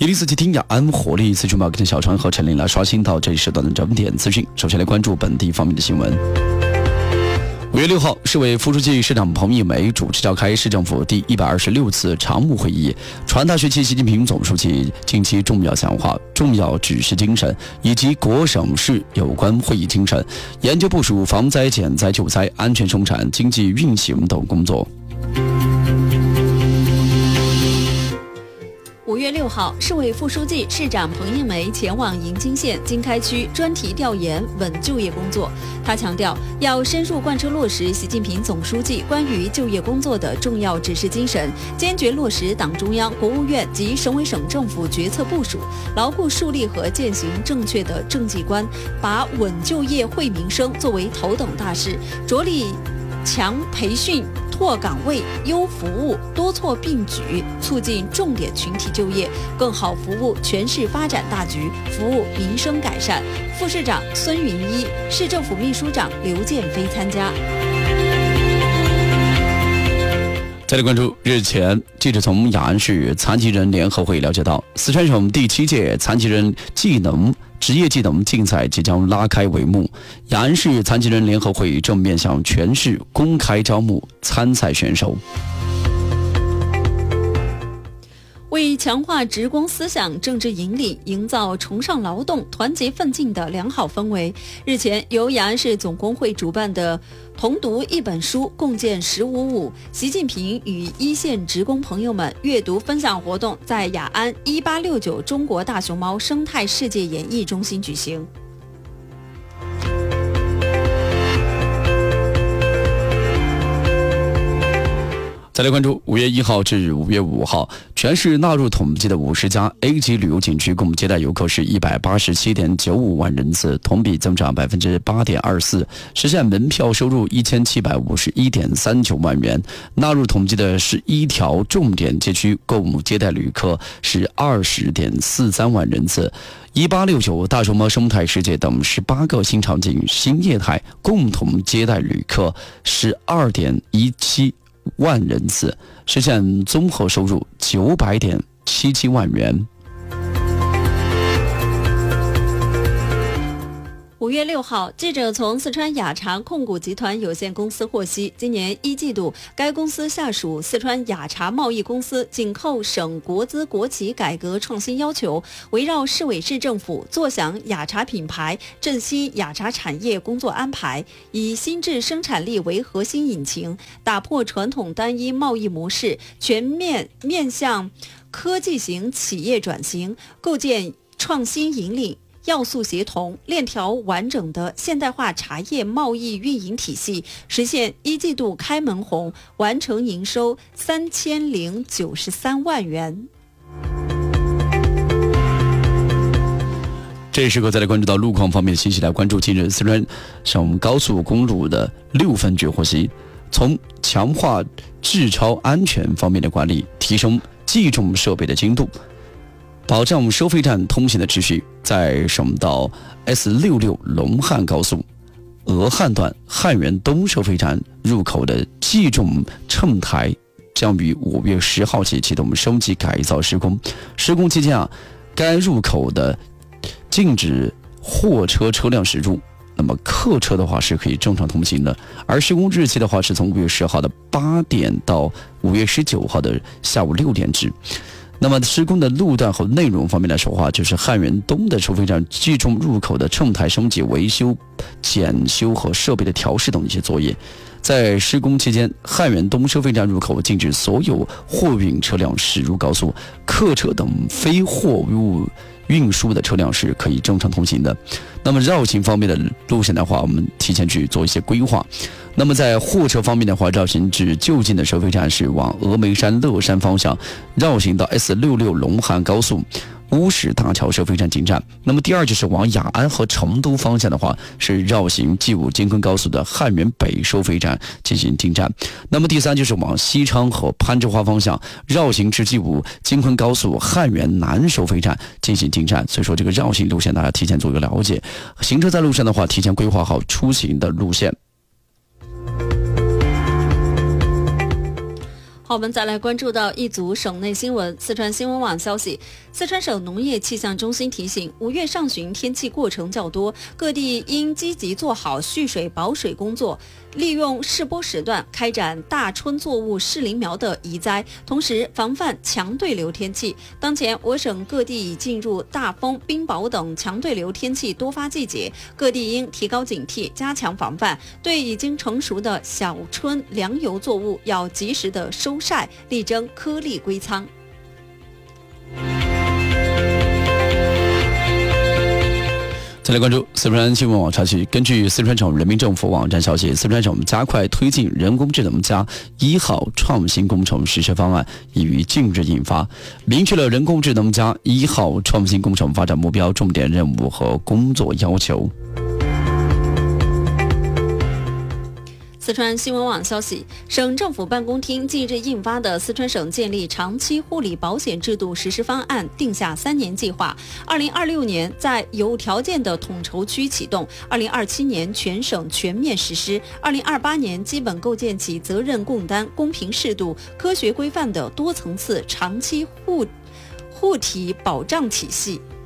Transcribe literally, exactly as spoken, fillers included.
一零四七听雅安活力资讯报，跟小川和陈琳来刷新到这一时段的整点资讯。首先来关注本地方面的新闻。五月六号，市委副书记、市长彭一梅主持召开市政府第一百二十六次常务会议，传达学习习近平总书记近期重要讲话、重要指示精神以及国省市有关会议精神，研究部署防灾减灾救灾、安全生产、经济运行等工作。 五月六号，市委副书记、市长彭一梅前往银津县经开区专题调研稳就业工作。他强调，要深入贯彻落实习近平总书记关于就业工作的重要指示精神，坚决落实党中央、国务院及省委省政府决策部署，牢固树立和践行正确的政绩观，把稳就业、惠民生作为头等大事，着力强培训、拓岗位、优服务，多措并举，促进重点群体就业，更好服务全市发展大局，服务民生改善。副市长孙云一、市政府秘书长刘建飞参加。 再来关注，日前记者从雅安市残疾人联合会了解到，四川省第七届残疾人技能职业技能竞赛即将拉开帷幕，雅安市残疾人联合会正面向全市公开招募参赛选手。 为强化职工思想政治引领，营造崇尚劳动、团结奋进的良好氛围，日前由雅安市总工会主办的同读一本书共建十五五习近平与一线职工朋友们阅读分享活动在雅安一八六九中国大熊猫生态世界演艺中心举行。 再来关注，五月一号至五月五号，全市纳入统计的五十家 A 级旅游景区共接待游客是一百八十七点九五万人次，同比增长百分之八点二四，实现门票收入一千七百五十一点三九万元。纳入统计的十一条重点街区共接待旅客是二十点四三万人次。一八六九大熊猫生态世界等十八个新场景、新业态共同接待旅客十二点一七万人次，实现综合收入九百点七七万元。 五月六号，记者从四川雅茶控股集团有限公司获悉，今年一季度，该公司下属四川雅茶贸易公司紧扣省国资国企改革创新要求，围绕市委市政府坐享雅茶品牌、振兴雅茶产业工作安排，以新质生产力为核心引擎，打破传统单一贸易模式，全面面向科技型企业转型，构建创新引领、要素协同、链条完整的现代化茶叶贸易运营体系，实现一季度开门红，完成营收三千零九十三万元。 这时刻再来关注到路况方面的信息，来关注近日四川省高速公路的六分局获悉，从强化质超安全方面的管理，提升计重设备的精度，保障收费站通行的秩序，在省道 S 六六 龙汉高速俄汉段汉源东收费站入口的计重秤台将于五月十号起启动升级改造施工。施工期间啊，该入口的禁止货车车辆驶入，那么客车的话是可以正常通行的。而施工日期的话是从五月十号的八点到五月十九号的下午六点止。那么施工的路段和内容方面来说的话，就是汉源东的收费站计重入口的秤台升级、维修、检修和设备的调试等一些作业。在施工期间，汉源东收费站入口禁止所有货运车辆驶入高速，客车等非货物运输的车辆是可以正常通行的。那么绕行方面的路线的话，我们提前去做一些规划。那么在货车方面的话，绕行至就近的收费站是往峨眉山乐山方向绕行到 S 六六 龙汉高速乌石大桥收费站进站。那么第二就是往雅安和成都方向的话，是绕行 G 五 京昆高速的汉源北收费站进行进站。那么第三就是往西昌和攀枝花方向绕行至 G 五 京昆高速汉源南收费站进行进站。所以说这个绕行路线大家提前做一个了解，行车在路上的话提前规划好出行的路线。 好，我们再来关注到一组省内新闻。四川新闻网消息，四川省农业气象中心提醒，五月上旬天气过程较多，各地应积极做好蓄水保水工作，利用试播时段开展大春作物试林苗的移栽，同时防范强对流天气。当前，我省各地已进入大风、冰雹等强对流天气多发季节，各地应提高警惕，加强防范。对已经成熟的小春粮油作物，要及时的收晒，力争颗粒归仓。 再来关注四川新闻网消息，根据四川省人民政府网站消息，四川省加快推进人工智能加一号创新工程实施方案已于近日印发，明确了人工智能加一号创新工程发展目标、重点任务和工作要求。 四川新闻网消息，省政府办公厅近日印发的《四川省建立长期护理保险制度实施方案》定下三年计划，二零二六年在有条件的统筹区启动，二零二七年全省全面实施，二零二八年基本构建起责任共担、公平适度、科学规范的多层次长期护护体保障体系。